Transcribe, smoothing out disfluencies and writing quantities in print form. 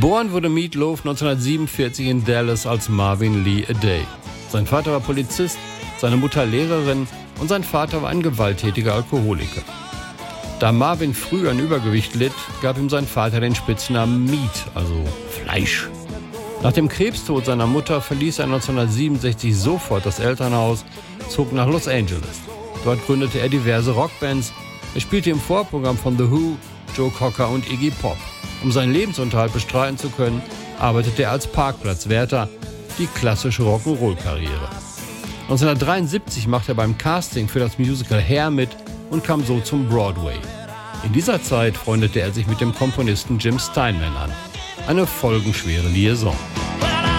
Geboren wurde Meat Loaf 1947 in Dallas als Marvin Lee Aday. Sein Vater war Polizist, seine Mutter Lehrerin und sein Vater war ein gewalttätiger Alkoholiker. Da Marvin früh an Übergewicht litt, gab ihm sein Vater den Spitznamen Meat, also Fleisch. Nach dem Krebstod seiner Mutter verließ er 1967 sofort das Elternhaus, zog nach Los Angeles. Dort gründete er diverse Rockbands. Er spielte im Vorprogramm von The Who, Joe Cocker und Iggy Pop. Um seinen Lebensunterhalt bestreiten zu können, arbeitete er als Parkplatzwärter, die klassische Rock'n'Roll-Karriere. 1973 machte er beim Casting für das Musical Hair mit und kam so zum Broadway. In dieser Zeit freundete er sich mit dem Komponisten Jim Steinman an. Eine folgenschwere Liaison.